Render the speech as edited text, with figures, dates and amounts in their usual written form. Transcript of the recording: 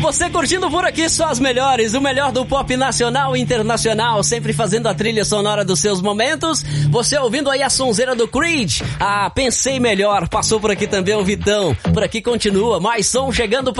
Você curtindo por aqui só as melhores, o melhor do pop nacional e internacional, sempre fazendo a trilha sonora dos seus momentos. Você ouvindo aí a sonzeira do Creed, Pensei Melhor, passou por aqui também o Vitão. Por aqui continua, mais som chegando